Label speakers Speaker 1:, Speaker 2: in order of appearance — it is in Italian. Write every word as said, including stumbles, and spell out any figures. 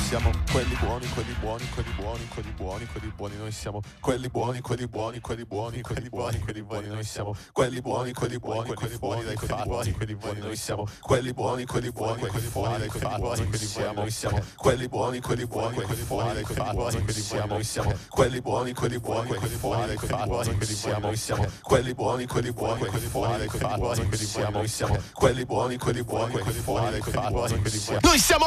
Speaker 1: siamo quelli buoni, quelli buoni, quelli buoni, quelli buoni, quelli buoni, noi siamo quelli buoni, quelli buoni, quelli buoni, quelli buoni, quelli buoni, noi siamo quelli buoni, quelli buoni, quelli fuori dai fatti, quelli buoni, noi siamo quelli buoni, quelli buoni, quelli fuori dai fatti, quelli siamo, noi siamo quelli buoni, quelli buoni, quelli fuori dai fatti, quelli siamo, noi siamo quelli buoni, quelli buoni, quelli fuori dai fatti, quelli siamo, noi siamo quelli buoni, quelli buoni, quelli fuori dai fatti, quelli siamo, noi siamo quelli buoni, quelli buoni, quelli fuori dai fatti, quelli siamo. Noi siamo